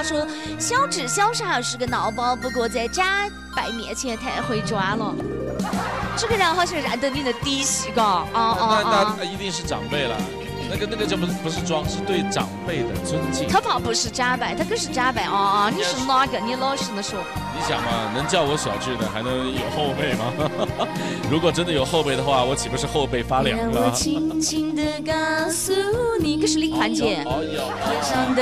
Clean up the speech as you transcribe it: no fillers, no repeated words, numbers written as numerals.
说小智小傻是个闹宝，不过在长辈面前太会抓了。这个人好像认得你的底细，嘎。 那一定是长辈了。那个就不是装，是对长辈的尊敬。 他怕不是长辈，他可是长辈啊！你是哪个？你老实的说。 你想嘛，能叫我小智的，还能有后辈吗？如果真的有后辈的话，我岂不是后背发凉了？ 让我轻轻地告诉你，可是李宽姐。